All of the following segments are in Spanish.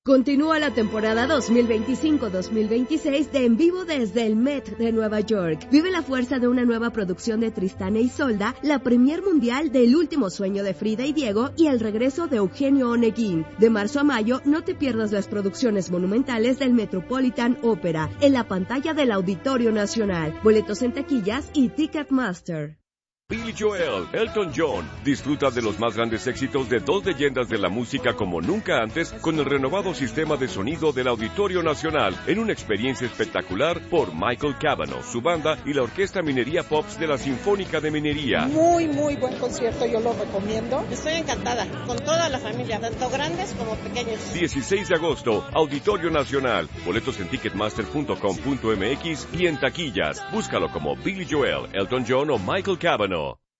Continúa la temporada 2025-2026 de En Vivo desde el Met de Nueva York. Vive la fuerza de una nueva producción de Tristán e Isolda, la premier mundial del Último Sueño de Frida y Diego y el regreso de Eugenio Oneguín. De marzo a mayo, no te pierdas las producciones monumentales del Metropolitan Opera en la pantalla del Auditorio Nacional. Boletos en taquillas y Ticketmaster. Billy Joel, Elton John, disfruta de los más grandes éxitos de dos leyendas de la música como nunca antes con el renovado sistema de sonido del Auditorio Nacional en una experiencia espectacular por Michael Cavanaugh, su banda y la Orquesta Minería Pops de la Sinfónica de Minería. Muy buen concierto, yo lo recomiendo. Estoy encantada, con toda la familia, tanto grandes como pequeños. 16 de agosto, Auditorio Nacional. Boletos en ticketmaster.com.mx y en taquillas. Búscalo como Billy Joel, Elton John o Michael Cavanaugh.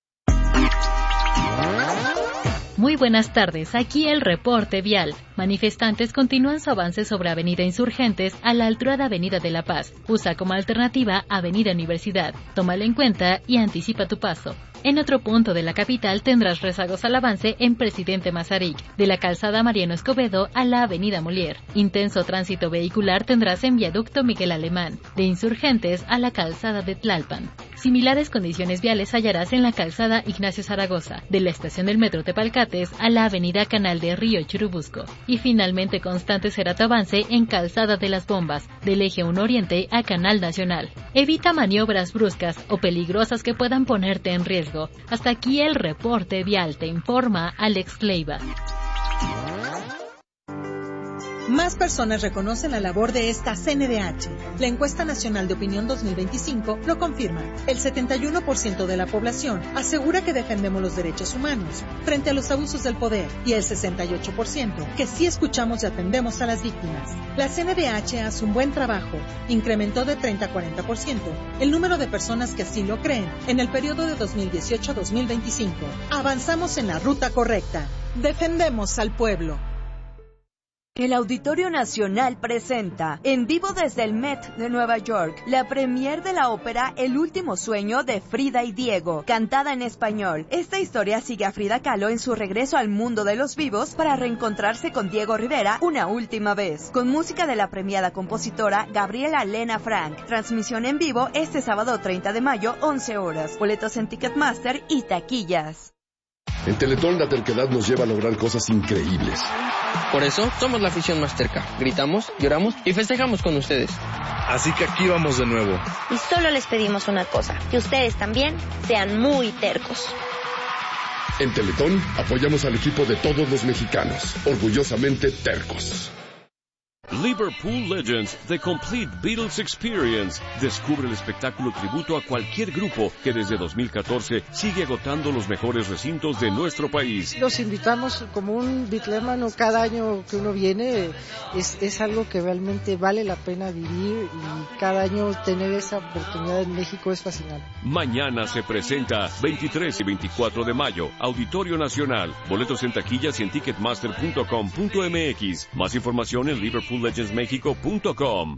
Muy buenas tardes, aquí el reporte vial. Manifestantes continúan su avance sobre Avenida Insurgentes a la altura de Avenida de la Paz. Usa como alternativa Avenida Universidad. Tómalo en cuenta y anticipa tu paso. En otro punto de la capital tendrás rezagos al avance en Presidente Mazarik, de la calzada Mariano Escobedo a la Avenida Molière. Intenso tránsito vehicular tendrás en Viaducto Miguel Alemán, de Insurgentes a la calzada de Tlalpan. Similares condiciones viales hallarás en la calzada Ignacio Zaragoza, de la estación del Metro Tepalcates a la Avenida Canal de Río Churubusco. Y finalmente constante será tu avance en Calzada de las Bombas, del Eje 1 Oriente a Canal Nacional. Evita maniobras bruscas o peligrosas que puedan ponerte en riesgo. Hasta aquí el reporte vial, te informa Alex Kleiva. Más personas reconocen la labor de esta CNDH. La encuesta nacional de opinión 2025 lo confirma. El 71% de la población asegura que defendemos los derechos humanos frente a los abusos del poder y el 68% que sí escuchamos y atendemos a las víctimas. La CNDH hace un buen trabajo. Incrementó de 30 a 40% el número de personas que así lo creen en el periodo de 2018 a 2025. Avanzamos en la ruta correcta. Defendemos al pueblo. El Auditorio Nacional presenta, en vivo desde el Met de Nueva York, la premier de la ópera El Último Sueño de Frida y Diego, cantada en español. Esta historia sigue a Frida Kahlo en su regreso al mundo de los vivos para reencontrarse con Diego Rivera una última vez, con música de la premiada compositora Gabriela Lena Frank. Transmisión en vivo este sábado 30 de mayo, 11 horas. Boletos en Ticketmaster y taquillas. En Teletón la terquedad nos lleva a lograr cosas increíbles. Por eso somos la afición más terca. Gritamos, lloramos y festejamos con ustedes. Así que aquí vamos de nuevo. Y solo les pedimos una cosa, que ustedes también sean muy tercos. En Teletón apoyamos al equipo de todos los mexicanos, orgullosamente tercos. Liverpool Legends, The Complete Beatles Experience. Descubre el espectáculo tributo a cualquier grupo que desde 2014 sigue agotando los mejores recintos de nuestro país. Los invitamos como un bitlémano cada año que uno viene. Es algo que realmente vale la pena vivir y cada año tener esa oportunidad en México es fascinante. Mañana se presenta 23 y 24 de mayo, Auditorio Nacional. Boletos en taquillas y en ticketmaster.com.mx. Más información en liverpoollegendsmexico.com.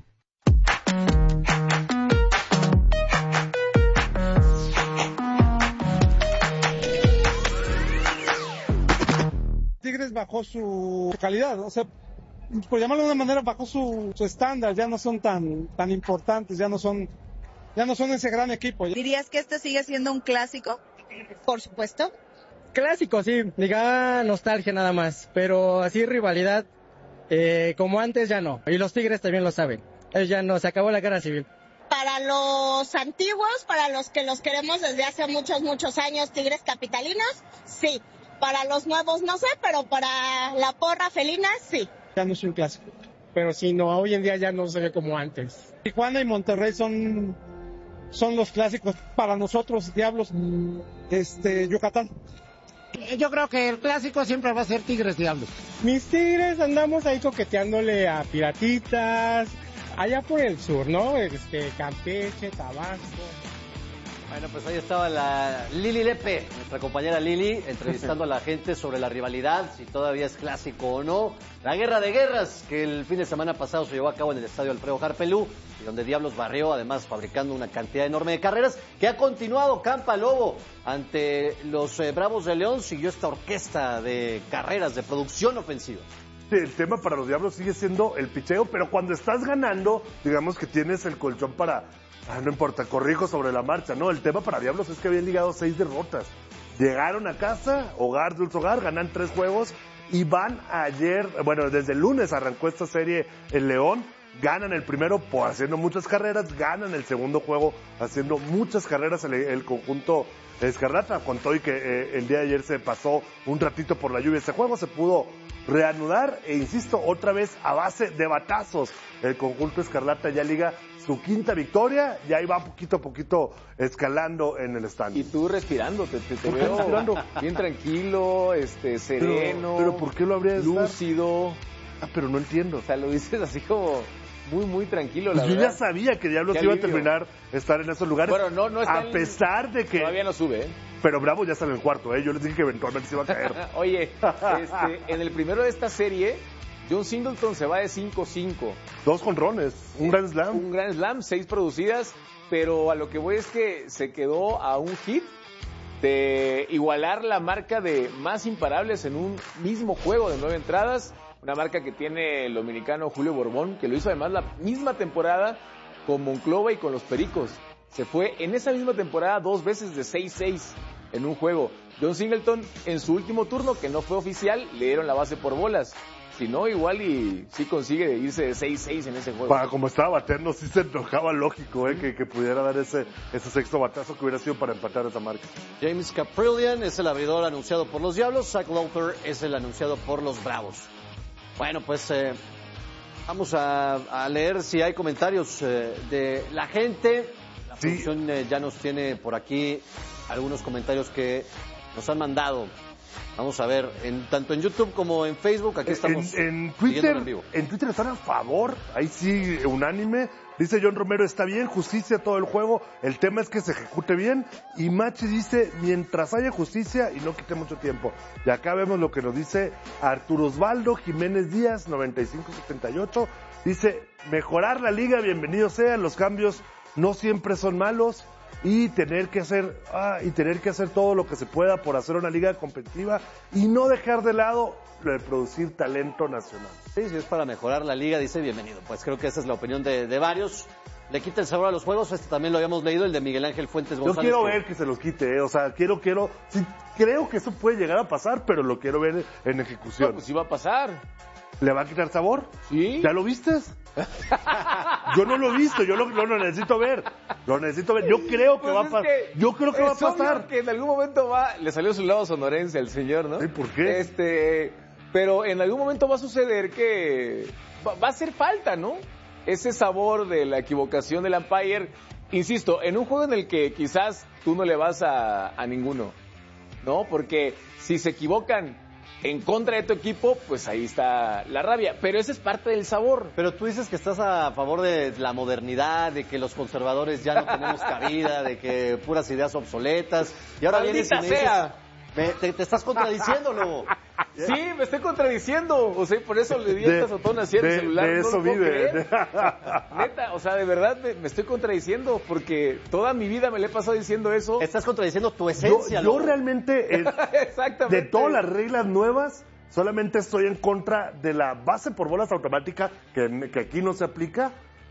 Tigres bajó su calidad, o sea, por llamarlo de una manera, bajó su estándar, ya no son tan importantes, ya no son ese gran equipo. ¿Dirías que este sigue siendo un clásico? Por supuesto. Clásico, sí, liga nostalgia nada más, pero así rivalidad, como antes ya no, y los Tigres también lo saben, ya no, se acabó la guerra civil. Para los antiguos, para los que los queremos desde hace muchos años, Tigres capitalinos, sí. Para los nuevos no sé, pero para la porra felina, sí. Ya no es un clásico. Pero sí, no, hoy en día ya no se ve como antes. Tijuana y Monterrey son los clásicos para nosotros, Diablos, Yucatán. Yo creo que el clásico siempre va a ser Tigres Diablos. Mis Tigres andamos ahí coqueteándole a Piratitas, allá por el sur, ¿no? Campeche, Tabasco. Bueno, pues ahí estaba la Lili Lepe, nuestra compañera Lili, entrevistando a la gente sobre la rivalidad, si todavía es clásico o no. La guerra de guerras que el fin de semana pasado se llevó a cabo en el estadio Alfredo Harpelú, y donde Diablos barrió, además fabricando una cantidad enorme de carreras, que ha continuado Campa Lobo ante los Bravos de León. Siguió esta orquesta de carreras, de producción ofensiva. el tema para los Diablos sigue siendo el picheo, pero cuando estás ganando, digamos que tienes el colchón para, no importa, corrijo sobre la marcha, ¿no? El tema para Diablos es que habían ligado 6 derrotas. Llegaron a casa, dulce hogar, ganan 3 juegos y van ayer, bueno, desde el lunes arrancó esta serie el León, ganan el primero haciendo muchas carreras, ganan el segundo juego haciendo muchas carreras el conjunto Escarlata, con todo y que el día de ayer se pasó un ratito por la lluvia. Ese juego se pudo reanudar e insisto, otra vez a base de batazos. El conjunto Escarlata ya liga su 5ª victoria y ahí va poquito a poquito escalando en el stand. Y tú respirando, te veo respirando? Bien tranquilo, sereno. Pero ¿por qué lo habría de lúcido? Pero no entiendo. O sea, lo dices así como muy, muy tranquilo, la verdad. Yo ya sabía que Diablos iba a terminar estar en esos lugares. Bueno, no está a pesar de que... Todavía no sube, Pero Bravo ya está en el cuarto, Yo les dije que eventualmente se iba a caer. Oye, en el primero de esta serie, John Singleton se va de 5-5. 2 jonrones, un Grand Slam. Un Grand Slam, 6 producidas, pero a lo que voy es que se quedó a un hit de igualar la marca de más imparables en un mismo juego de 9 entradas. Una marca que tiene el dominicano Julio Borbón, que lo hizo además la misma temporada con Monclova y con los Pericos. Se fue en esa misma temporada 2 veces de 6-6 en un juego. John Singleton, en su último turno, que no fue oficial, le dieron la base por bolas. Si no, igual y sí consigue irse de 6-6 en ese juego. Como estaba bateando, sí se enojaba lógico, que pudiera dar ese sexto batazo que hubiera sido para empatar esa marca. James Caprillion es el abridor anunciado por los Diablos. Zach Lowther es el anunciado por los Bravos. Bueno, pues vamos a leer si hay comentarios de la gente. La producción ya nos tiene por aquí algunos comentarios que nos han mandado. Vamos a ver, tanto en YouTube como en Facebook, aquí estamos en Twitter, en vivo. En Twitter están a favor, ahí sí, unánime. Dice John Romero, está bien, justicia todo el juego, el tema es que se ejecute bien. Y Machi dice, mientras haya justicia y no quite mucho tiempo. Y acá vemos lo que nos dice Arturo Osvaldo Jiménez Díaz, 9578. Dice, mejorar la liga, bienvenido sean, los cambios no siempre son malos. Y tener que hacer todo lo que se pueda por hacer una liga competitiva y no dejar de lado lo de producir talento nacional. Sí, si es para mejorar la liga, dice bienvenido. Pues creo que esa es la opinión de varios. Le quita el sabor a los juegos, también lo habíamos leído, el de Miguel Ángel Fuentes González. Yo quiero ver que se los quite, o sea, sí, creo que eso puede llegar a pasar, pero lo quiero ver en ejecución. No, pues sí va a pasar. ¿Le va a quitar sabor? Sí. ¿Ya lo vistes? Yo no lo he visto, yo lo necesito ver. Lo necesito ver. Yo creo que va a pasar. Yo creo que va a pasar. Que en algún momento le salió su lado sonorense al señor, ¿no? ¿Y por qué? Pero en algún momento va a suceder que va a hacer falta, ¿no? Ese sabor de la equivocación del umpire. Insisto, en un juego en el que quizás tú no le vas a ninguno, ¿no? Porque si se equivocan en contra de tu equipo, pues ahí está la rabia. Pero ese es parte del sabor. Pero tú dices que estás a favor de la modernidad, de que los conservadores ya no tenemos cabida, de que puras ideas obsoletas. Y ahora vienes y me dices, te estás contradiciendo, Lobo. Sí, me estoy contradiciendo. O sea, por eso le di esta azotón así al celular. De eso vive. Neta, o sea, de verdad me estoy contradiciendo porque toda mi vida me le he pasado diciendo eso. Estás contradiciendo tu esencia, Yo realmente, exactamente, de todas las reglas nuevas, solamente estoy en contra de la base por bolas automática, que aquí no se aplica.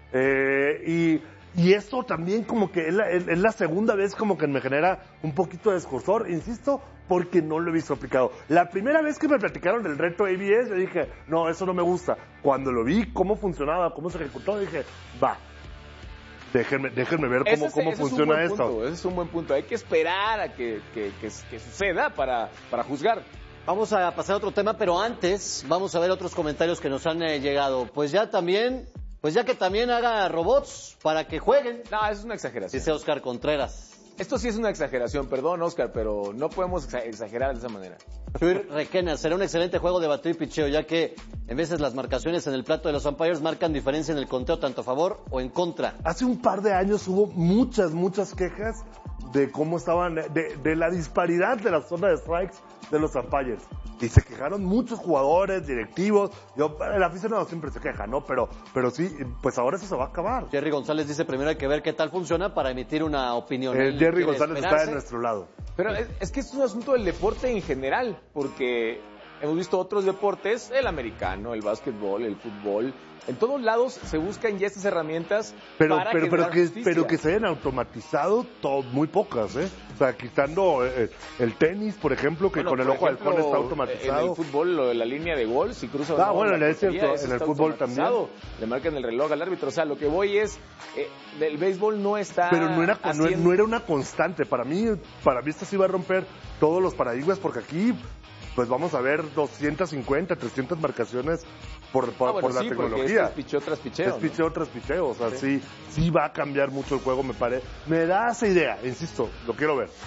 Y esto también como que es la segunda vez como que me genera un poquito de escozor, insisto, porque no lo he visto aplicado. La primera vez que me platicaron del reto ABS, yo dije, no, eso no me gusta. Cuando lo vi, cómo funcionaba, cómo se ejecutó, dije, va, déjenme ver cómo funciona esto. Ese es un buen punto. Hay que esperar a que suceda para juzgar. Vamos a pasar a otro tema, pero antes vamos a ver otros comentarios que nos han llegado. Pues ya que también haga robots para que jueguen. No, eso es una exageración. Dice Oscar Contreras. Esto sí es una exageración, perdón, Oscar, pero no podemos exagerar de esa manera. Chuy Requena, será un excelente juego de bateo y picheo, ya que en veces las marcaciones en el plato de los umpires marcan diferencia en el conteo, tanto a favor o en contra. Hace un par de años hubo muchas quejas de cómo estaban, de la disparidad de la zona de strikes de los umpires. Y se quejaron muchos jugadores, directivos. El aficionado siempre se queja, ¿no? Pero sí, pues ahora eso se va a acabar. Jerry González dice, primero hay que ver qué tal funciona para emitir una opinión. Jerry González está de nuestro lado. Pero es que es un asunto del deporte en general, porque hemos visto otros deportes, el americano, el básquetbol, el fútbol. En todos lados se buscan ya estas herramientas para generar justicia. Pero que se hayan automatizado muy pocas, ¿eh? O sea, quitando el tenis, por ejemplo, que con el ojo de halcón está automatizado. En el fútbol, la línea de gol, si cruza o no, bueno, es cierto, en el fútbol también. Le marcan el reloj al árbitro. O sea, lo que voy es, el béisbol no está pero no era una constante. Para mí esto sí va a romper todos los paradigmas, porque aquí pues vamos a ver 250, 300 marcaciones por la tecnología. Es picheo tras picheo. Es picheo tras picheo, o sea, sí va a cambiar mucho el juego, me parece. Me da esa idea, insisto, lo quiero ver.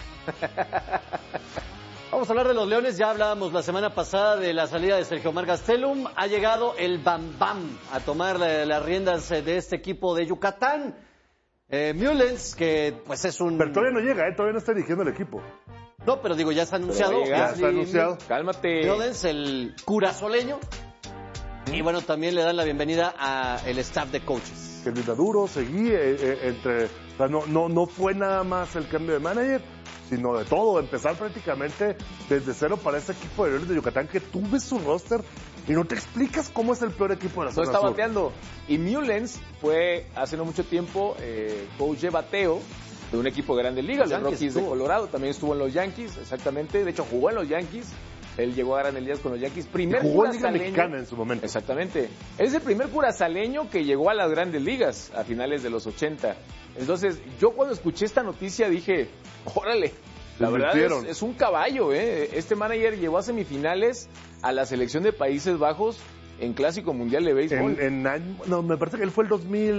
Vamos a hablar de los Leones, ya hablábamos la semana pasada de la salida de Sergio Omar Gastelum. Ha llegado el Bam Bam a tomar las riendas de este equipo de Yucatán. Mullens, que pues es un... Pero todavía no llega, todavía no está dirigiendo el equipo. No, pero digo, ya está anunciado. Ya está anunciado. Cálmate. Mullens, el curazoleño. Y bueno, también le dan la bienvenida al staff de coaches. Que Luis Maduro seguí o sea, no fue nada más el cambio de manager, sino de todo, empezar prácticamente desde cero para ese equipo de Leones de Yucatán que tú ves su roster y no te explicas cómo es el peor equipo de la zona sur. No está bateando. Y Mullens fue hace no mucho tiempo coach de bateo de un equipo de Grandes Ligas, los Rockies de Colorado. También estuvo en los Yankees, exactamente. De hecho, jugó en los Yankees. Él llegó a Grandes Ligas con los Yankees. Jugó en Liga Mexicana en su momento. Exactamente. Es el primer curazaleño que llegó a las Grandes Ligas a finales de los 80. Entonces, yo cuando escuché esta noticia dije, órale, la verdad es un caballo, ¿eh? Este manager llevó a semifinales a la selección de Países Bajos en Clásico Mundial de Béisbol. Me parece que él fue el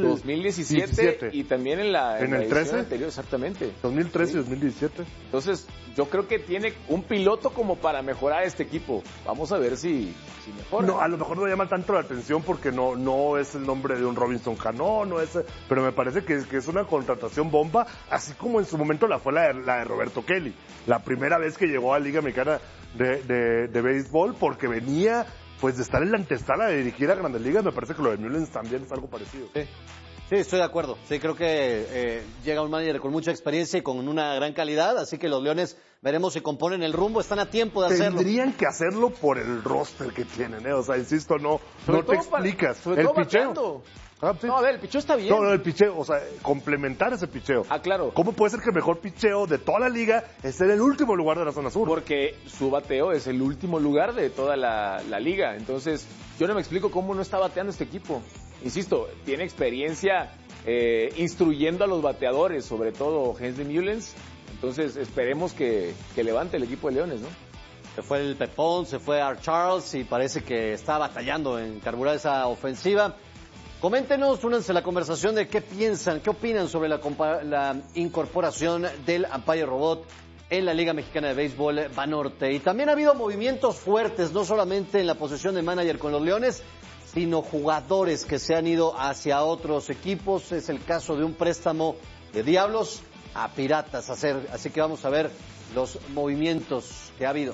2017 y también en el 13 anterior, exactamente. 2013 y 2017. Entonces, yo creo que tiene un piloto como para mejorar este equipo. Vamos a ver si mejora. No, a lo mejor no llama tanto la atención porque no es el nombre de un Robinson Cano, pero me parece que es una contratación bomba, así como en su momento fue la de Roberto Kelly, la primera vez que llegó a la Liga Mexicana de Béisbol, porque venía pues de estar en la antesala de dirigir a Grandes Ligas. Me parece que lo de Mullens también es algo parecido. Sí, estoy de acuerdo. Sí, creo que llega un manager con mucha experiencia y con una gran calidad, así que los Leones veremos si componen el rumbo, están a tiempo de hacerlo. Tendrían que hacerlo por el roster que tienen, O sea, insisto, no te explicas. El picheo. Sí. No, a ver, el picheo está bien. No, el picheo, o sea, complementar ese picheo. Claro. ¿Cómo puede ser que el mejor picheo de toda la liga es en el último lugar de la zona sur? Porque su bateo es el último lugar de toda la liga. Entonces, yo no me explico cómo no está bateando este equipo. Insisto, tiene experiencia instruyendo a los bateadores, sobre todo Hensley Mullens. Entonces, esperemos que levante el equipo de Leones, ¿no? Se fue el Pepón, se fue Art Charles y parece que está batallando en carburar esa ofensiva. Coméntenos, únanse a la conversación de qué piensan, qué opinan sobre la incorporación del Umpire Robot en la Liga Mexicana de Béisbol Banorte. Y también ha habido movimientos fuertes, no solamente en la posición de manager con los Leones, sino jugadores que se han ido hacia otros equipos. Es el caso de un préstamo de Diablos a Piratas. Así que vamos a ver los movimientos que ha habido.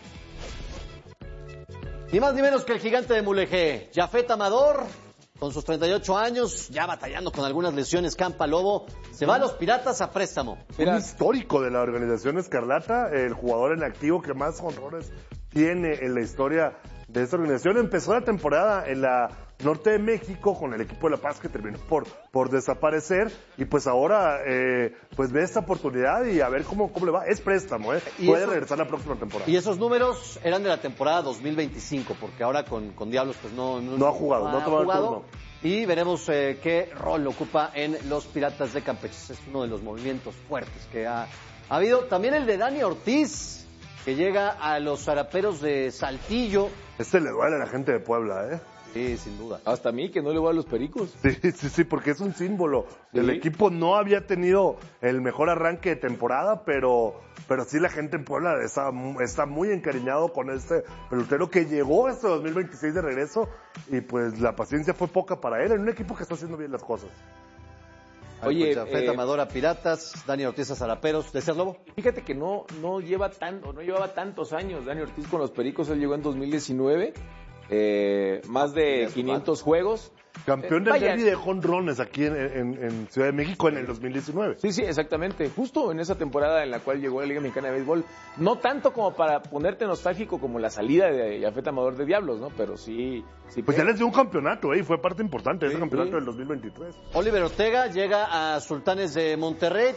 Ni más ni menos que el gigante de Mulegé, Jafet Amador, con sus 38 años, ya batallando con algunas lesiones, Campa Lobo, se va a los Piratas a préstamo. Un histórico de la organización Escarlata, el jugador en activo que más honores tiene en la historia de esta organización. Empezó la temporada en la Norte de México con el equipo de La Paz, que terminó por desaparecer, y pues ahora pues ve esta oportunidad y a ver cómo le va. Es préstamo, puede regresar la próxima temporada. Y esos números eran de la temporada 2025, porque ahora con Diablos pues no ha jugado, no ha tomado el turno. Y veremos qué rol ocupa en los Piratas de Campeche. Es uno de los movimientos fuertes que ha habido. También el de Dani Ortiz, que llega a los Zaraperos de Saltillo. Le duele a la gente de Puebla, Sí, sin duda. Hasta a mí, que no le voy a los Pericos. Sí, porque es un símbolo. ¿Sí? El equipo no había tenido el mejor arranque de temporada, pero sí la gente en Puebla está muy encariñado con este pelotero que llegó este 2026 de regreso, y pues la paciencia fue poca para él en un equipo que está haciendo bien las cosas. Oye, Jafet Amador a Piratas, Dani Ortiz a Zaraperos. ¿Decías, Lobo? Fíjate que no llevaba tantos años Dani Ortiz con los Pericos. Él llegó en 2019. Más de 500 juegos. Campeón del derbi de jonrones aquí en Ciudad de México en el 2019. Sí, exactamente. Justo en esa temporada en la cual llegó la Liga Mexicana de Béisbol. No tanto como para ponerte nostálgico como la salida de Yafet Amador de Diablos, ¿no? Pero sí. Pues ya les dio un campeonato, y fue parte importante de ese campeonato del 2023. Oliver Ortega llega a Sultanes de Monterrey,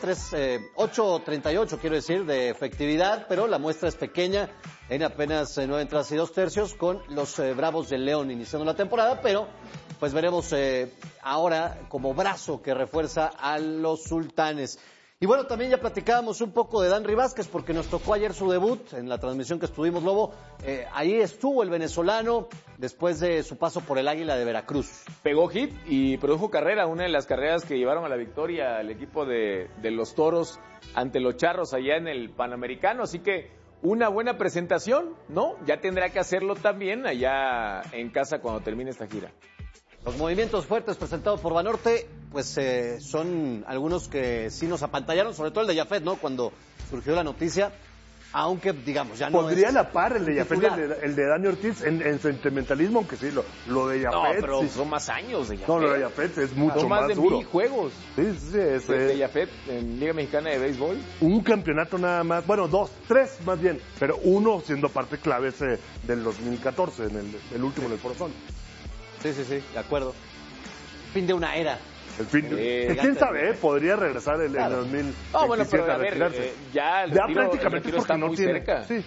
8.38 quiero decir, de efectividad, pero la muestra es pequeña, en apenas 9 entradas y 2 tercios con los Bravos del León iniciando la temporada, pero pues veremos ahora como brazo que refuerza a los Sultanes. Y bueno, también ya platicábamos un poco de Danry Vázquez porque nos tocó ayer su debut en la transmisión que estuvimos, Lobo. Ahí estuvo el venezolano después de su paso por el Águila de Veracruz. Pegó hit y produjo carrera, una de las carreras que llevaron a la victoria al equipo de los Toros ante los Charros allá en el Panamericano, así que una buena presentación, ¿no? Ya tendrá que hacerlo también allá en casa cuando termine esta gira. Los movimientos fuertes presentados por Banorte, pues son algunos que sí nos apantallaron, sobre todo el de Yafet, ¿no? Cuando surgió la noticia, aunque digamos ya no podría es la par el de Yafet, el de Dani Ortiz en sentimentalismo, aunque sí, lo de Yafet. No, pero sí. Son más años de Yafet. No, lo de Yafet es mucho más de duro. 1000 juegos. Sí, de Yafet en Liga Mexicana de Béisbol. Un campeonato nada más, bueno, 2, 3 más bien, pero uno siendo parte clave ese del 2014, en el último del Forzón. Sí, de acuerdo. Fin de una era. El fin de... ¿Quién sabe? Podría regresar el 2027 bueno, pero a ver, ya prácticamente el está muy cerca. Sí.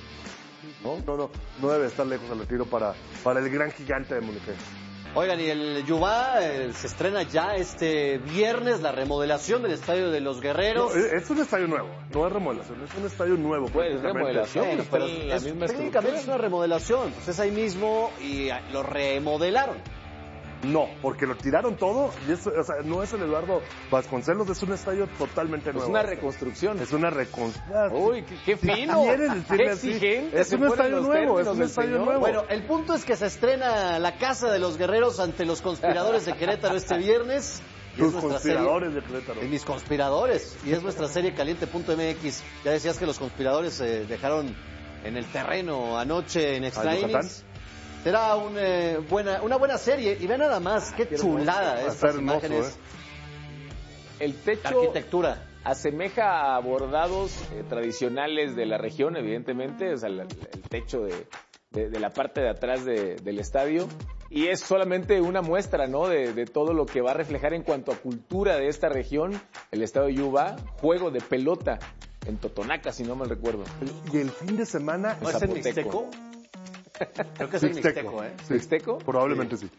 No debe estar lejos el retiro para el gran gigante de Munique. Oigan, y el Yubá se estrena ya este viernes, la remodelación del Estadio de los Guerreros. No, es un estadio nuevo, no es remodelación, es un estadio nuevo. Pues remodelación, pero técnicamente es una remodelación, pues es ahí mismo y lo remodelaron. No, porque lo tiraron todo y eso, o sea, no es el Eduardo Vasconcelos, es un estadio totalmente nuevo. Es una reconstrucción. Es una reconstrucción. Uy, qué fino. Qué exigente. Es un estadio nuevo, es un estadio nuevo. Bueno, el punto es que se estrena la Casa de los Guerreros ante los Conspiradores de Querétaro este viernes. Los Conspiradores de Querétaro. Y mis Conspiradores. Y es nuestra serie caliente.mx. Ya decías que los Conspiradores dejaron en el terreno anoche en Extra Innings. Será una buena serie. Y ve nada más, qué chulada estas imágenes. El techo, la arquitectura, asemeja a bordados tradicionales de la región, evidentemente. O sea, el techo de la parte de atrás del estadio. Y es solamente una muestra, ¿no? De todo lo que va a reflejar en cuanto a cultura de esta región. El estadio Yubá, juego de pelota en Totonaca, si no mal recuerdo. Y el fin de semana... ¿No es en Mixteco? Creo que es el Mixteco, ¿eh? Sí. ¿Mixteco? Probablemente sí.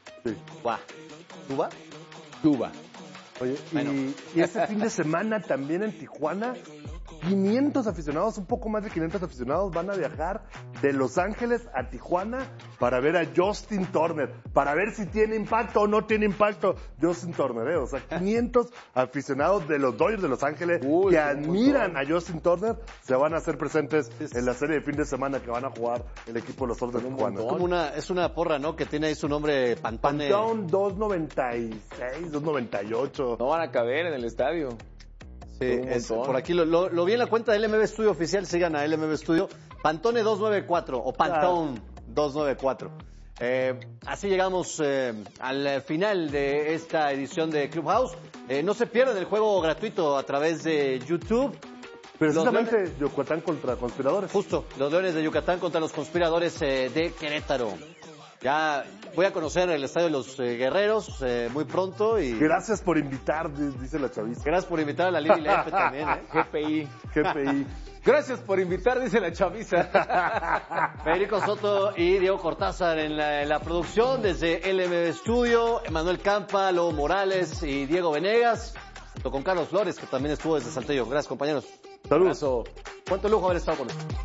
¿Tuba? Tuba. Oye, bueno. Y este fin de semana también en Tijuana, 500 aficionados, un poco más de 500 aficionados van a viajar de Los Ángeles a Tijuana para ver a Justin Turner, para ver si tiene impacto o no tiene impacto Justin Turner, O sea, 500 aficionados de los Dodgers de Los Ángeles que admiran a Justin Turner se van a hacer presentes en la serie de fin de semana que van a jugar el equipo de los Toros de Tijuana. Es una porra, ¿no? Que tiene ahí su nombre, Pantone. Pantone 296, 298. No van a caber en el estadio. Sí, por aquí lo vi en la cuenta del LMB Studio oficial, sigan a LMB Studio, Pantone 294 o Pantone 294. Así llegamos al final de esta edición de Clubhouse. No se pierdan el juego gratuito a través de YouTube. Precisamente Yucatán contra Conspiradores. Justo, los Leones de Yucatán contra los Conspiradores de Querétaro. Ya voy a conocer el Estadio de los Guerreros muy pronto. Gracias por invitar, dice la chaviza. Gracias por invitar a la Lili Lepe también, GPI. Gracias por invitar, dice la chaviza. Federico Soto y Diego Cortázar en la producción, desde LMB Studio, Emanuel Campa, Lobo Morales y Diego Venegas, junto con Carlos Flores, que también estuvo desde Saltillo. Gracias, compañeros. Saludos. Cuánto lujo haber estado con nosotros.